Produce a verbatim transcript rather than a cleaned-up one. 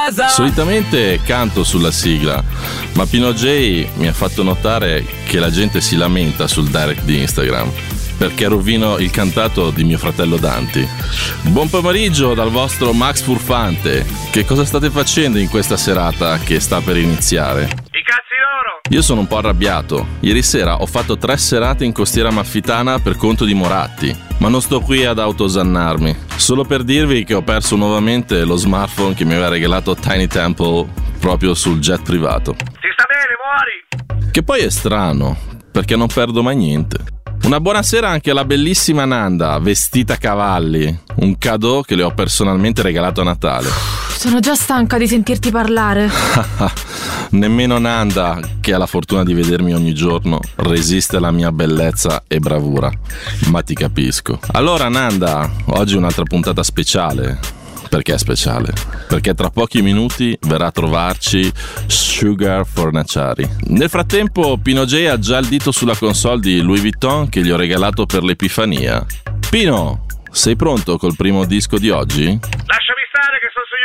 casa. Solitamente canto sulla sigla, ma Pino J mi ha fatto notare che la gente si lamenta sul direct di Instagram perché rovino il cantato di mio fratello Danti. Buon pomeriggio dal vostro Max Furfante. Che cosa state facendo in questa serata che sta per iniziare? I cazzi loro! Io sono un po' arrabbiato. Ieri sera ho fatto tre serate in Costiera Amalfitana per conto di Moratti, ma non sto qui ad autosannarmi. Solo per dirvi che ho perso nuovamente lo smartphone che mi aveva regalato Tiny Temple proprio sul jet privato. Si sta bene, muori! Che poi è strano, perché non perdo mai niente. Una buonasera anche alla bellissima Nanda, vestita a cavalli, un cadeau che le ho personalmente regalato a Natale. Sono già stanca di sentirti parlare. Nemmeno Nanda, che ha la fortuna di vedermi ogni giorno, resiste alla mia bellezza e bravura. Ma ti capisco. Allora Nanda, oggi un'altra puntata speciale. Perché è speciale? Perché tra pochi minuti verrà a trovarci Sugar Fornaciari. Nel frattempo Pino J ha già il dito sulla console di Louis Vuitton che gli ho regalato per l'Epifania. Pino, sei pronto col primo disco di oggi?